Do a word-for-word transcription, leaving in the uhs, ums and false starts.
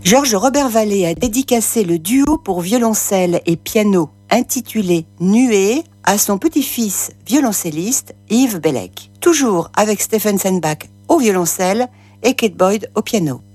Georges Robert Vallée a dédicacé le duo pour violoncelle et piano intitulé Nuée à son petit-fils violoncelliste Yves Bellec, toujours avec Stephen Sandbach au violoncelle et Kate Boyd au piano.